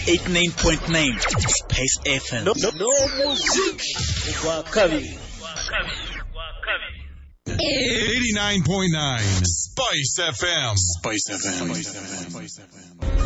89.9 Space FM. No music. Wa kabiri. 89.9 Spice FM. Spice FM.